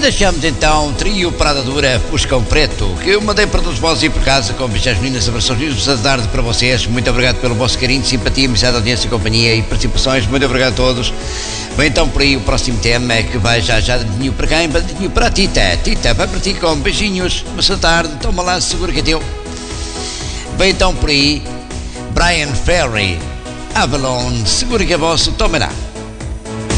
deixamos então trio Parada Dura Fuscão Preto, que eu mandei para todos vós ir por casa com beijos meninas, abraços da tarde para vocês. Muito obrigado pelo vosso carinho, simpatia, amizade, audiência, companhia e participações. Muito obrigado a todos. Bem, então por aí o próximo tema é que vai já dedinho para quem? Dedinho para a Tita. Tita, vai para ti com beijinhos, boa tarde, toma lá, segura que é teu. Bem, então por aí, Brian Ferry, Avalon, segura que é vosso, toma lá.